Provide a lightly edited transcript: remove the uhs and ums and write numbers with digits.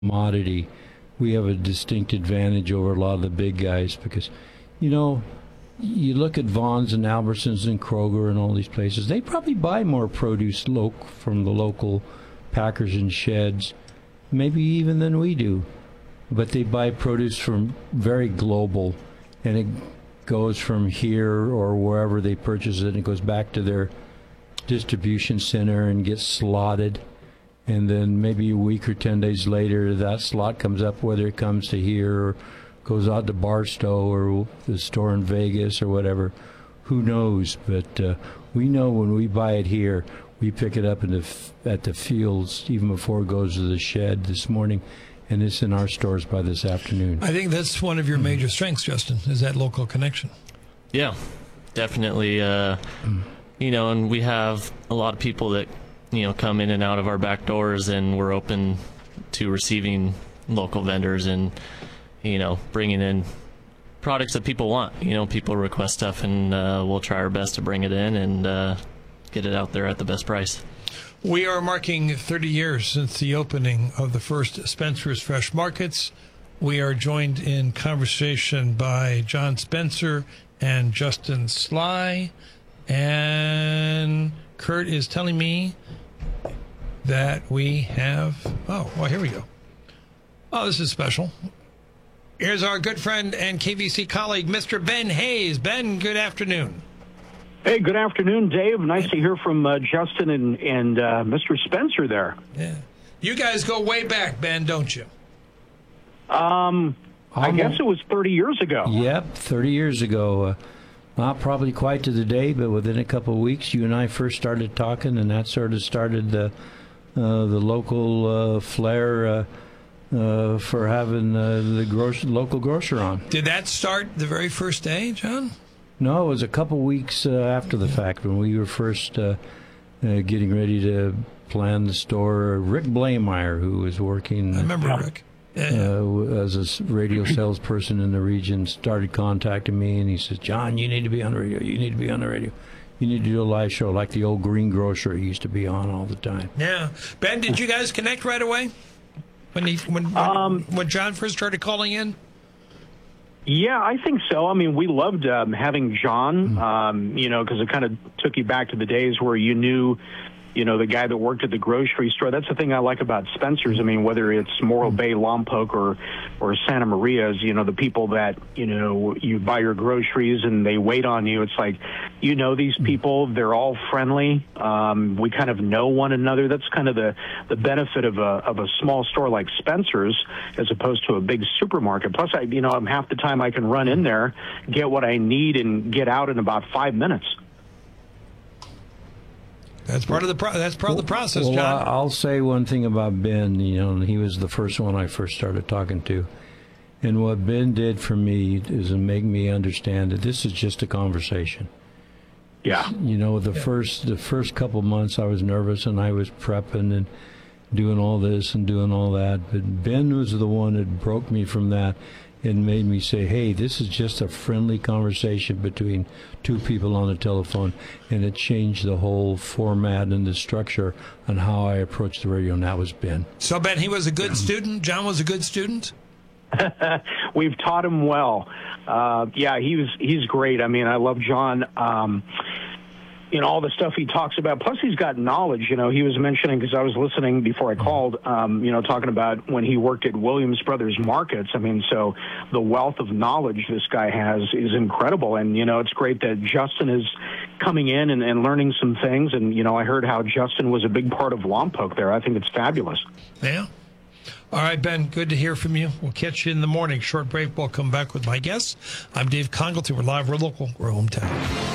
commodity, we have a distinct advantage over a lot of the big guys because, you look at Vaughn's and Albertsons and Kroger and all these places, they probably buy more produce from the local packers and sheds, maybe even than we do. But they buy produce from very global, and it goes from here or wherever they purchase it, and it goes back to their distribution center and gets slotted. And then maybe a week or 10 days later, that slot comes up, whether it comes to here or goes out to Barstow or the store in Vegas or whatever. Who knows? But we know when we buy it here, we pick it up at the fields even before it goes to the shed this morning, and it's in our stores by this afternoon. I think that's one of your major strengths, Justin, is that local connection. Yeah, definitely. And we have a lot of people that come in and out of our back doors, and we're open to receiving local vendors and, bringing in products that people want. People request stuff, and we'll try our best to bring it in and get it out there at the best price. We are marking 30 years since the opening of the first Spencer's Fresh Markets. We are joined in conversation by John Spencer and Justin Sly. And Kurt is telling me that we have... here we go. Oh, this is special. Here's our good friend and KVC colleague, Mr. Ben Hayes. Ben, good afternoon. Hey, good afternoon, Dave. Nice to hear from Justin and Mr. Spencer there. Yeah. You guys go way back, Ben, don't you? I guess it was 30 years ago. Yep, 30 years ago. Not probably quite to the day, but within a couple of weeks, you and I first started talking, and that sort of started the local flair for having the local grocer on. Did that start the very first day, John? No, it was a couple weeks after the fact when we were first getting ready to plan the store. Rick Blameyer, who was working... I remember Rick. As a radio salesperson in the region, started contacting me, and he says, John, you need to be on the radio. You need to be on the radio. You need to do a live show like the old Green Grocer he used to be on all the time. Yeah. Ben, did you guys connect right away when John first started calling in? Yeah, I think so. I mean, we loved having John, because it kind of took you back to the days where you knew, the guy that worked at the grocery store. That's the thing I like about Spencer's. I mean, whether it's Morro Bay, Lompoc, or Santa Maria's, the people that, you buy your groceries and they wait on you. It's like, these people, they're all friendly. We kind of know one another. That's kind of the benefit of a small store like Spencer's as opposed to a big supermarket. Plus, I'm half the time I can run in there, get what I need, and get out in about 5 minutes. That's part of the process, well, John. I'll say one thing about Ben. He was the first one I first started talking to, and what Ben did for me is to make me understand that this is just a conversation. Yeah. The first couple months I was nervous and I was prepping and doing all this and doing all that, but Ben was the one that broke me from that and made me say, hey, this is just a friendly conversation between two people on the telephone, and it changed the whole format and the structure on how I approached the radio, and that was Ben. So, Ben, he was a good student? John was a good student? We've taught him well. He's great. I mean, I love John. All the stuff he talks about. Plus, he's got knowledge. He was mentioning, because I was listening before I called, talking about when he worked at Williams Brothers Markets. I mean, so the wealth of knowledge this guy has is incredible. And, it's great that Justin is coming in and learning some things. And, I heard how Justin was a big part of Lompoc there. I think it's fabulous. Yeah. All right, Ben, good to hear from you. We'll catch you in the morning. Short break. We'll come back with my guests. I'm Dave Congleton. We're live. We're local. We're hometown.